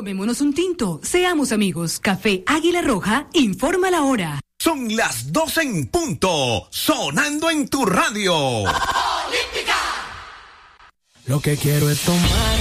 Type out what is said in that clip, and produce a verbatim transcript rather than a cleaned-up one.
Tomémonos un tinto, seamos amigos. Café Águila Roja, informa la hora. Son las doce en punto, sonando en tu radio. ¡Olímpica! Lo que quiero es tomar